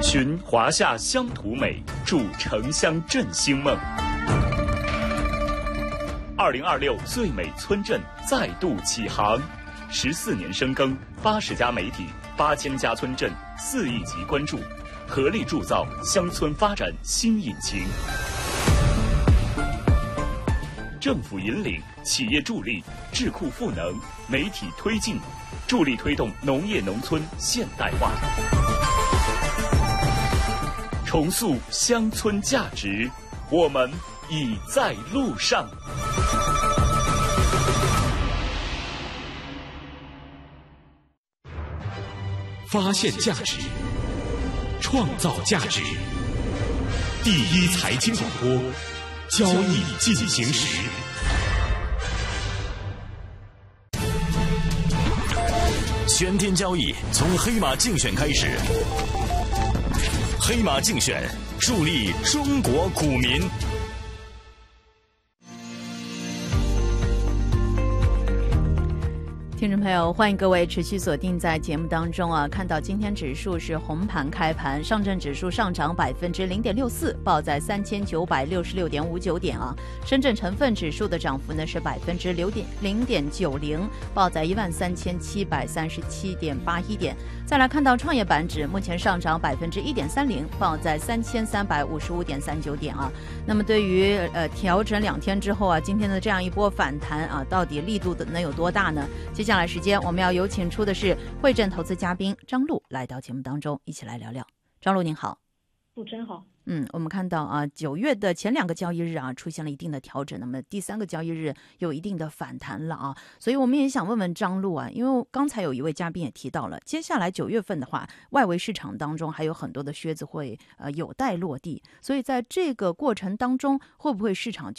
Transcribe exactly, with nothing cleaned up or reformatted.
寻华夏乡土美，筑城乡振兴梦。二零二六最美村镇再度起航，十四年深耕，八十家媒体，八千家村镇，四亿级关注，合力铸造乡村发展新引擎。政府引领，企业助力，智库赋能，媒体推进，助力推动农业农村现代化，重塑乡村价值。我们已在路上。 发现价值，创造价值。第一财经广播，交易进行时。 全天交易从黑马竞选开始，黑马竞选助力中国股民。 听众朋友，欢迎各位持续锁定在节目当中啊！看到今天指数是红盘开盘，上证指数上涨百分之零点六四，报在三千九百六十六点五九点啊。深圳成分指数的涨幅呢是百分之六点零点九零，报在一万三千七百三十七点八一点。再来看到创业板指，目前上涨百分之一点三零，报在三千三百五十五点三九点啊。那么对于呃调整两天之后啊，今天的这样一波反弹啊，到底力度的能有多大呢？接下来时间我们要有请出的是汇证投资嘉宾张璐来到节目当中，一起来聊聊。张璐您好。 主持人好。 嗯，我们看到啊，九月的前两个交易日啊，出现了一定的调整，那么第三个交易日有一定的反弹了啊，所以我们也想问问张璐啊，因为刚才有一位嘉宾也提到了，接下来九月份的话，外围市场当中还有很多的靴子会呃有待落地，所以在这个过程当中，会不会市场就